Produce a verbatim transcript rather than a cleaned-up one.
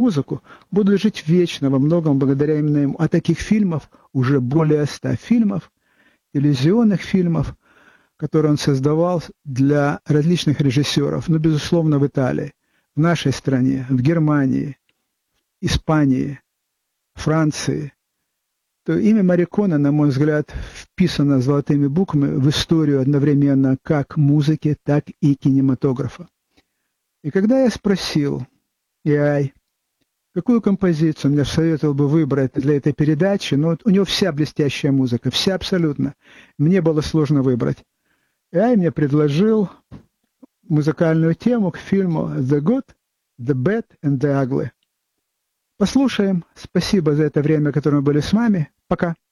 музыку, будут жить вечно во многом благодаря именно ему. А таких фильмов уже более ста фильмов, телевизионных фильмов, которые он создавал для различных режиссеров, ну, безусловно, в Италии, в нашей стране, в Германии, Испании, Франции. То имя Морриконе, на мой взгляд, вписано золотыми буквами в историю одновременно как музыки, так и кинематографа. И когда я спросил и ай, какую композицию мне советовал бы выбрать для этой передачи, ну, вот у него вся блестящая музыка, вся абсолютно. Мне было сложно выбрать. И ай мне предложил музыкальную тему к фильму «The Good, The Bad and The Ugly». Послушаем. Спасибо за это время, которое мы были с вами. Пока.